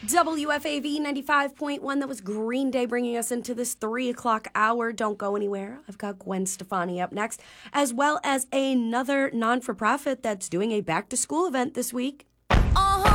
WFAV 95.1. That was Green Day bringing us into this 3 o'clock hour. Don't go anywhere. I've got Gwen Stefani up next, as well as another non-for-profit that's doing a back-to-school event this week.